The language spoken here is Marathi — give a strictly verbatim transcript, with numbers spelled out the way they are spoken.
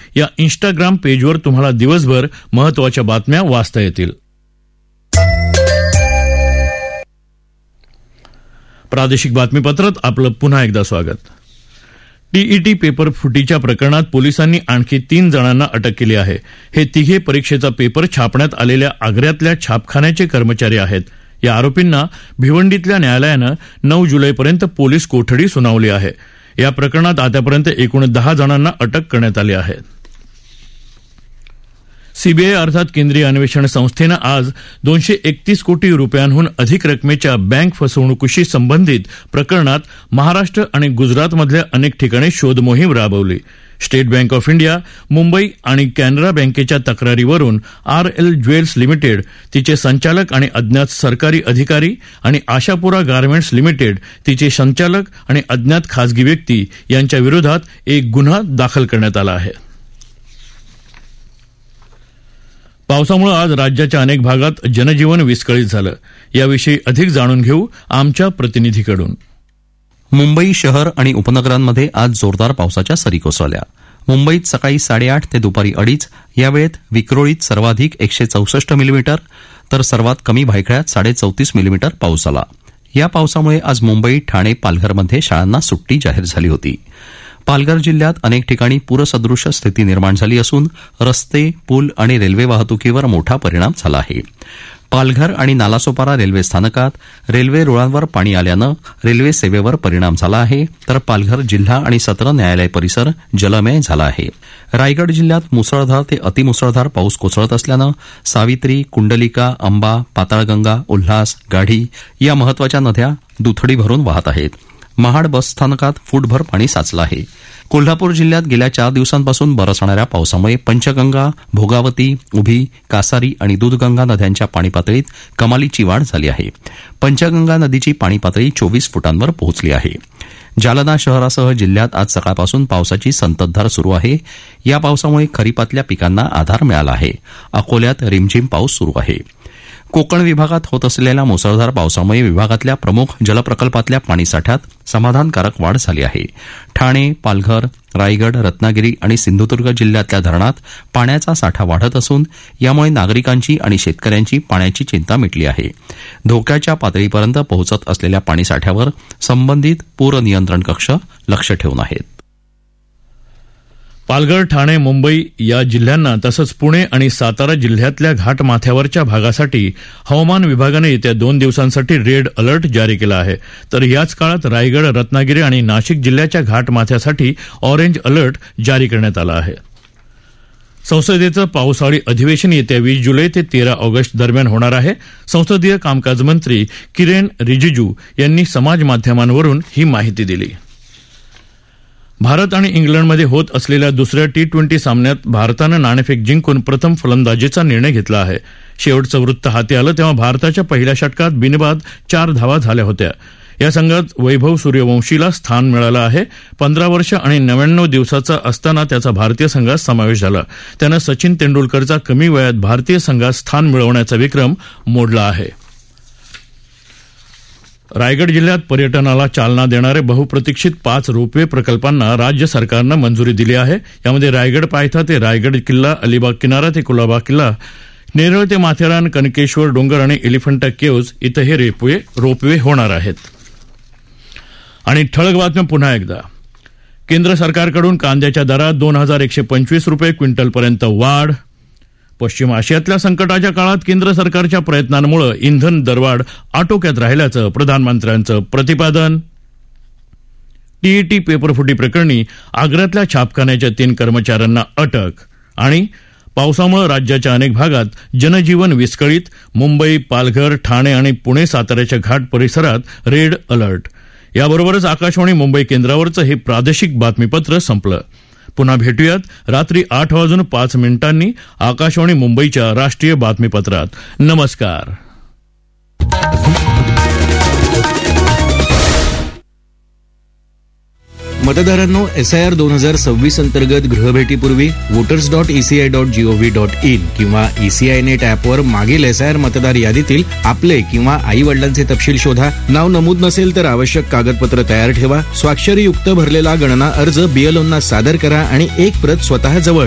या इंस्टाग्राम पेजवर तुम्हाला दिवसभर महत्त्वाच्या बातम्या वाचता येतील. प्रादेशिक बातमीपत्रात आपलं पुन्हा एकदा स्वागत. टीईटी पेपर फुटीच्या प्रकरणात पोलिसांनी आणखी तीन जणांना अटक केली आहे. हे तिघे परीक्षेचा पेपर छापण्यात आलेल्या आग्र्यातल्या छापखान्याचे कर्मचारी आहेत. या आरोपींना भिवंडीतल्या न्यायालयानं नऊ जुलैपर्यंत पोलीस कोठडी सुनावली आहे. या प्रकरणात आतापर्यंत एकूण दहा जणांना अटक करण्यात आली आहे. सीबीआय अर्थात केंद्रीय अन्वेषण संस्थेनं आज दोनशे एकतीस कोटी रुपयांहून अधिक रकमेच्या बँक फसवणुकीशी संबंधित प्रकरणात महाराष्ट्र आणि गुजरातमधल्या अनेक ठिकाणी शोध मोहीम राबवली. State bank of India, Mumbai आणि कॅनरा बँकेच्या तक्रारीवरून आर एल ज्वेल्स लिमिटेड, तिचे संचालक आणि अज्ञात सरकारी अधिकारी आणि आशापुरा गार्मेंट्स लिमिटेड, तिचे संचालक आणि अज्ञात खासगी व्यक्ती यांच्या विरोधात एक गुन्हा दाखल करण्यात आला आहे. पावसामुळे आज राज्याच्या अनेक भागात जनजीवन विस्कळीत झालं. याविषयी अधिक जाणून घेऊ आमच्या प्रतिनिधीकडून. मुंबई शहर आणि उपनगरांमध्ये आज जोरदार पावसाच्या सरी कोसळल्या. मुंबईत सकाळी साडेआठ ते दुपारी अडीच या वेळेत विक्रोळीत सर्वाधिक एकशे चौसष्ट मिलीमीटर तर सर्वात कमी भायखळ्यात साडे चौतीस मिलीमीटर पाऊस झाला. या पावसामुळे आज मुंबई, ठाणे, पालघरमध्ये शाळांना सुट्टी जाहीर झाली होती. पालघर जिल्ह्यात अनेक ठिकाणी पूरसदृश स्थिती निर्माण झाली असून रस्ते, पूल आणि रेल्वे वाहतुकीवर मोठा परिणाम झाला आहे. पालघर आणि नालासोपारा रेल्वे स्थानकात रेल्वे रुळांवर पाणी आल्यानं रेल्वे सेवेवर परिणाम झाला आहे, तर पालघर जिल्हा आणि सत्र न्यायालय परिसर जलमय झाला आहे. रायगड जिल्ह्यात मुसळधार ते अतिमुसळधार पाऊस कोसळत असल्यानं सावित्री, कुंडलिका, अंबा, पाताळगंगा, उल्हास, गाढी या महत्वाच्या नद्या दुथडी भरून वाहत आहेत. महाड बस स्थानकात फूटभर पाणी साचलं आहे. कोल्हापूर जिल्ह्यात गेल्या चार दिवसांपासून बरसणाऱ्या पावसामुळे पंचगंगा, भोगावती, उभी, कासारी आणि दूधगंगा नद्यांच्या पाणीपातळीत कमालीची वाढ झाली आहे. पंचगंगा नदीची पाणीपातळी चोवीस फुटांवर पोहोचली आहे. जालना शहरासह जिल्ह्यात आज सकाळपासून पावसाची संततधार सुरू आहे. या पावसामुळे खरीपातल्या पिकांना आधार मिळाला आहे. अकोल्यात रिमझिम पाऊस सुरू आहे. कोकण विभागात होत असलेल्या मुसळधार पावसामुळे विभागातल्या प्रमुख जलप्रकल्पातल्या पाणीसाठ्यात समाधानकारक वाढ झाली आहे. ठाणे, पालघर, रायगड, रत्नागिरी आणि सिंधुदुर्ग जिल्ह्यातल्या धरणात पाण्याचा साठा वाढत असून यामुळे नागरिकांची आणि शेतकऱ्यांची पाण्याची चिंता मिटली आहे. धोक्याच्या पातळीपर्यंत पोहोचत असलेल्या पाणीसाठ्यावर संबंधित पूर नियंत्रण कक्ष लक्ष ठेवून आहेत. पालघर, ठाणे, मुंबई या जिल्ह्यांना तसंच पुणे आणि सातारा जिल्ह्यातल्या घाटमाथ्यावरच्या भागासाठी हवामान विभागानं येत्या दोन दिवसांसाठी रेड अलर्ट जारी केला आहे. तर याच काळात रायगड, रत्नागिरी आणि नाशिक जिल्ह्याच्या घाटमाथ्यासाठी ऑरेंज अलर्ट जारी करण्यात आला आहे. संसदेचं पावसाळी अधिवेशन येत्या वीस जुलै ते तेरा ऑगस्ट दरम्यान होणार आहे. संसदीय कामकाज मंत्री किरेन रिजिजू यांनी समाजमाध्यमांवरून ही माहिती दिली. भारत आणि इंग्लंडमध्ये होत असलेल्या दुसऱ्या टी ट्वेंटी सामन्यात भारतानं नाणेफेक जिंकून प्रथम फलंदाजीचा निर्णय घेतला आहे. शेवटचं वृत्त हाती आलं तेव्हा भारताच्या पहिल्या षटकात बिनबाद चार धावा झाल्या होत्या. या संघात वैभव सूर्यवंशीला स्थान मिळालं आहे. पंधरा वर्ष आणि नव्याण्णव दिवसाचा असताना त्याचा भारतीय संघात समावेश झाला. त्यानं सचिन तेंडुलकरचा कमी वयात भारतीय संघात स्थान मिळवण्याचा विक्रम मोडला आहे. रायगड जिल्ह्यात पर्यटनाला चालना देणारे बहुप्रतीक्षित पाच रोपवे प्रकल्पांना राज्य सरकारनं मंजुरी दिली आहे. यामध्ये रायगड पायथा ते रायगड किल्ला, अलिबाग किनारा ते कुलाबा किल्ला, नेरळ ते माथेरान, कनकेश्वर डोंगर आणि एलिफंटा केव्ज इथं हे रोपवे रोपवे होणार आहेत. आणि ठळक बातम्या पुन्हा एकदा. केंद्र सरकारकडून कांद्याच्या दरात दोन हजार एकशे पंचवीस रुपये क्विंटलपर्यंत वाढ. पश्चिम आशियातल्या संकटाच्या काळात केंद्र सरकारच्या प्रयत्नांमुळे इंधन दरवाढ आटोक्यात राहिल्याचं प्रधानमंत्र्यांचं प्रतिपादन. टीईटी पेपरफुटी प्रकरणी आग्र्यातल्या छापखान्याच्या तीन कर्मचाऱ्यांना अटक. आणि पावसामुळे राज्याच्या अनेक भागात जनजीवन विस्कळीत. मुंबई, पालघर, ठाणे आणि पुणे, साताऱ्याच्या घाट परिसरात रेड अलर्ट. याबरोबरच आकाशवाणी मुंबई केंद्रावरचं हे प्रादेशिक बातमीपत्र संपलं. पुन्हा भेटूयात रात्री आठ वाजून पाच मिनिटांनी आकाशवाणी मुंबईच्या राष्ट्रीय बातमीपत्रात. नमस्कार. मतदारांनो, एसआयआर दोन हजार सव्वीस अंतर्गत गृहभेटीपूर्वी voters dot ECI dot G O V dot in किंवा ईसीआय नेट ॲपवर मागील एसआयआर मतदार यादीतील आपले किंवा आई वडिलांचे तपशील शोधा. नाव नमूद नसेल तर आवश्यक कागदपत्र तयार ठेवा. स्वाक्षरीयुक्त भरलेला गणना अर्ज बीएलओंना सादर करा आणि एक प्रत स्वतः जवळ